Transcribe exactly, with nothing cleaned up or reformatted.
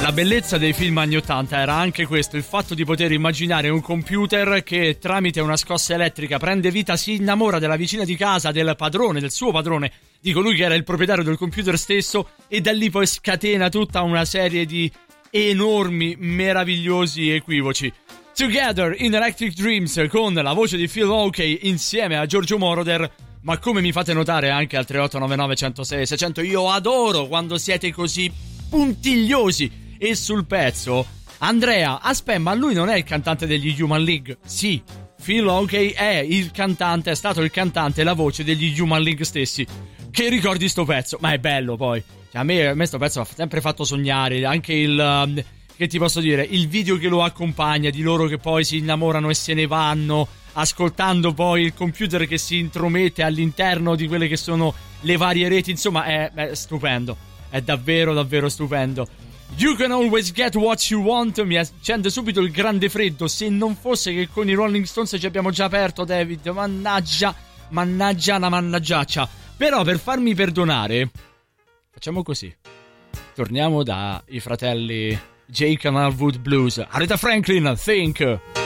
La bellezza dei film anni ottanta era anche questo, il fatto di poter immaginare un computer che tramite una scossa elettrica prende vita, si innamora della vicina di casa, del padrone, del suo padrone, di colui che era il proprietario del computer stesso, e da lì poi scatena tutta una serie di enormi, meravigliosi equivoci. Together in Electric Dreams, con la voce di Phil Oakey insieme a Giorgio Moroder. Ma come mi fate notare anche al tre otto nove nove uno zero sei sei zero zero, io adoro quando siete così puntigliosi e sul pezzo. Andrea, aspetta, ma lui non è il cantante degli Human League? Sì, Phil Oakey è il cantante, è stato il cantante e la voce degli Human League stessi. Che ricordi sto pezzo? Ma è bello poi, cioè, a me, a me sto pezzo ha sempre fatto sognare. Anche il, um, che ti posso dire, il video che lo accompagna, di loro che poi si innamorano e se ne vanno, ascoltando poi il computer che si intromette all'interno di quelle che sono le varie reti. Insomma è, è stupendo, è davvero davvero stupendo. You can always get what you want. Mi accende subito il grande freddo. Se non fosse che con i Rolling Stones ci abbiamo già aperto, David, mannaggia, mannaggia una mannaggiaccia. Però per farmi perdonare facciamo così, torniamo dai fratelli Jake and Elwood Blues. Aretha Franklin, Think.